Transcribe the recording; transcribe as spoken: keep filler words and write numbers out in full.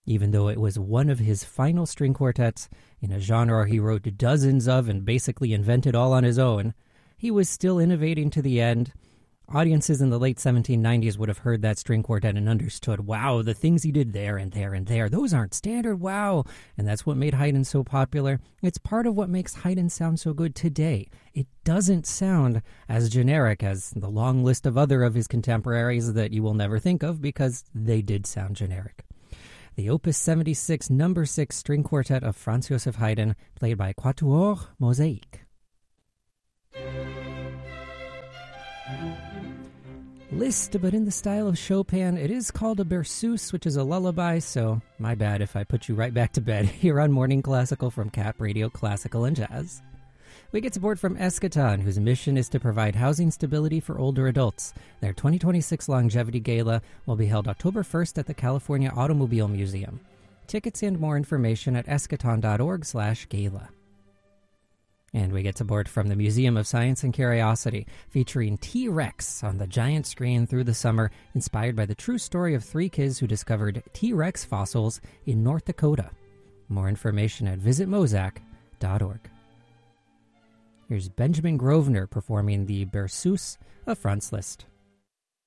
Even though it was one of his final string quartets in a genre he wrote dozens of and basically invented all on his own, he was still innovating to the end. Audiences in the late seventeen nineties would have heard that string quartet and understood, wow, the things he did there and there and there, those aren't standard, wow. And that's what made Haydn so popular. It's part of what makes Haydn sound so good today. It doesn't sound as generic as the long list of other of his contemporaries that you will never think of because they did sound generic. The Opus seventy-six number six string quartet of Franz Joseph Haydn, played by Quatuor Mosaïque. Liszt, but in the style of Chopin. It is called a berceuse, which is a lullaby, so my bad if I put you right back to bed here on Morning Classical from Cap Radio Classical and Jazz. We get support from Eschaton, whose mission is to provide housing stability for older adults. Their twenty twenty-six Longevity Gala will be held October first at the California Automobile Museum. Tickets and more information at eschaton.org slash gala. And we get support from the Museum of Science and Curiosity, featuring T-Rex on the giant screen through the summer, inspired by the true story of three kids who discovered T-Rex fossils in North Dakota. More information at visit mosac dot org. Here's Benjamin Grosvenor performing the Berceuse of Franz Liszt.